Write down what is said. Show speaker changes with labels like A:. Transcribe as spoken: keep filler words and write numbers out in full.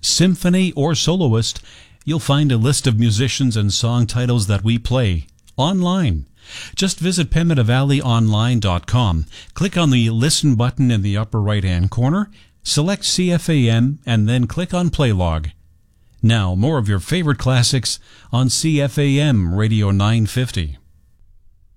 A: symphony, or soloist, you'll find a list of musicians and song titles that we play online. Just visit pemmitta valley online dot com, click on the Listen button in the upper right-hand corner, select C F A M, and then click on Play Log. Now, more of your favorite classics on C F A M Radio nine fifty.